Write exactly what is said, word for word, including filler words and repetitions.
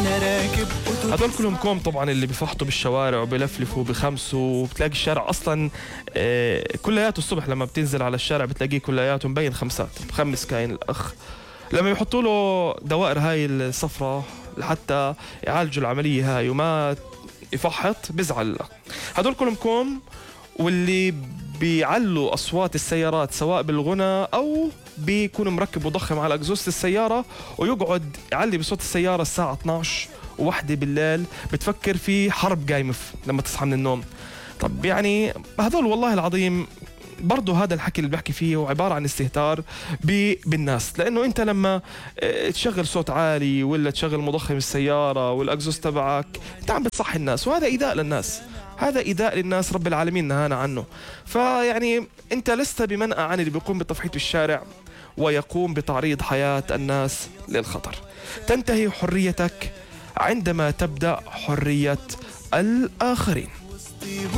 هدول كلهم كوم طبعا اللي بيفحطوا بالشوارع وبيلفلفوا بخمسوا، وبتلاقي الشارع اصلا آه كلياته الصبح لما بتنزل على الشارع بتلاقيه كلياته مبين خمسات، بخمس كاين الاخ. لما يحطوا له دوائر هاي الصفرة لحتى يعالجوا العملية هاي وما يفحط بزعل. هدول كلهم كوم، واللي بيعلوا أصوات السيارات سواء بالغنى أو بيكون مركب وضخم على أجزوست السيارة ويقعد يعلي بصوت السيارة الساعة اثنعش وواحدة بالليل، بتفكر في حرب قايمة لما تصحى من النوم. طب يعني هذول والله العظيم برضو هذا الحكي اللي بحكي فيه هو عبارة عن استهتار بالناس، لأنه أنت لما تشغل صوت عالي ولا تشغل مضخم السيارة والأكزوس تبعك أنت عم بتصحي الناس، وهذا إيذاء للناس، هذا إيذاء للناس رب العالمين نهانا عنه. فيعني أنت لست بمنأى عن اللي بيقوم بالتفحيط بالشارع ويقوم بتعريض حياة الناس للخطر. تنتهي حريتك عندما تبدأ حرية الآخرين.